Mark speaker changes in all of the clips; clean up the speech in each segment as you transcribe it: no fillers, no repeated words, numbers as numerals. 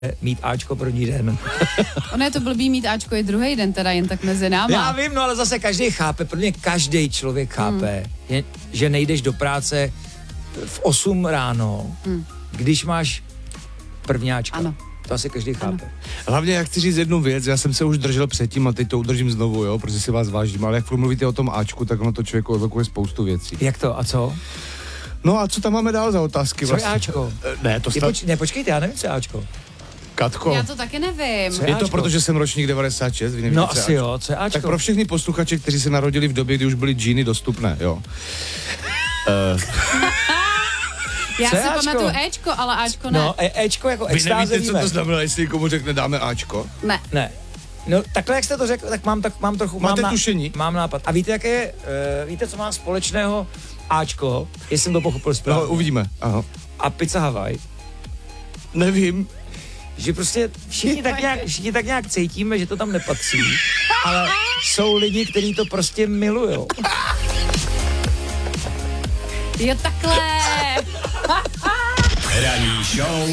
Speaker 1: mít Ačko první den.
Speaker 2: Ono je to blbý mít Ačko i druhý den, teda jen tak mezi náma.
Speaker 1: Já vím, no ale zase každý chápe, protože každý člověk chápe, že nejdeš do práce v 8 ráno, když máš prvňáčka.
Speaker 2: Ano.
Speaker 1: To asi každý chápe.
Speaker 3: Hlavně, jak chci říct jednu věc, já jsem se už držel předtím a teď to udržím znovu, jo, protože si vás vážím, ale jak furt mluvíte o tom Ačku, tak ono to člověku evokuje spoustu věcí.
Speaker 1: Jak to a co?
Speaker 3: No a co tam máme dál za otázky
Speaker 1: Co je Ačko?
Speaker 3: Ne, to
Speaker 1: Počkejte, já nevím, co je Ačko.
Speaker 3: Katko.
Speaker 2: Já to taky nevím.
Speaker 1: Co
Speaker 3: Je to
Speaker 1: Ačko?
Speaker 3: proto, že jsem ročník 96, vy nevíte,
Speaker 1: No
Speaker 3: co je
Speaker 1: asi
Speaker 3: Ačko.
Speaker 1: jo, co je Ačko?
Speaker 3: Tak pro všechny posluchače, kteří se narodili v době, kdy už byly džíny dostupné, jo.
Speaker 2: Já
Speaker 1: Co je
Speaker 2: si
Speaker 1: Ačko?
Speaker 2: pamatuju Ečko, ale Ačko ne.
Speaker 1: No, Ečko jako
Speaker 3: Vy
Speaker 1: extáze
Speaker 3: nevíte, co
Speaker 1: víme.
Speaker 3: to znamená, jestli komu řekne dáme Ačko?
Speaker 2: Ne.
Speaker 1: Ne. No, takhle, jak jste to řekl, tak mám trochu...
Speaker 3: Máte
Speaker 1: mám
Speaker 3: tušení?
Speaker 1: Mám nápad. A víte, víte, co má společného Ačko, jestli jsem to pochopil
Speaker 3: No,
Speaker 1: správně,
Speaker 3: uvidíme. Aha.
Speaker 1: a pizza Hawaii?
Speaker 3: Nevím.
Speaker 1: Že prostě všichni tak nějak cítíme, že to tam nepatří, ale jsou lidi, kteří to prostě milujou.
Speaker 2: Jo, takhle.
Speaker 4: Ranní show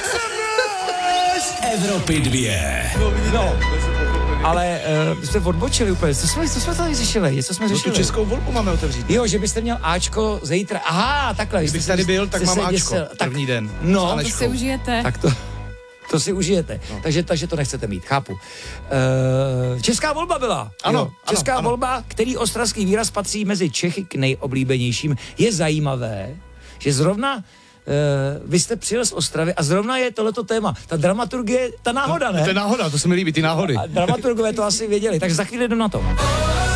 Speaker 4: Evropy 2.
Speaker 1: No, ale jste odbočili úplně. Co jsme tady řešili? Co jsme
Speaker 3: No tu
Speaker 1: řešili?
Speaker 3: českou volbu máme otevřít.
Speaker 1: Jo, že byste měl Ačko zítra. Aha, takhle.
Speaker 3: Kdybych tady byl, tak mám Ačko první den.
Speaker 1: No,
Speaker 2: To si užijete.
Speaker 1: tak to si užijete. No. Takže to nechcete mít, chápu. Česká volba byla.
Speaker 3: Ano,
Speaker 1: Jo, Česká
Speaker 3: ano.
Speaker 1: volba, který ostravský výraz patří mezi Čechy k nejoblíbenějším. Je zajímavé, že zrovna vy jste přijel z Ostravy a zrovna je tohleto téma. Ta dramaturgie, ta náhoda, ne?
Speaker 3: To je náhoda, to se mi líbí, ty náhody.
Speaker 1: A dramaturgové to asi věděli, takže za chvíli jdem na to.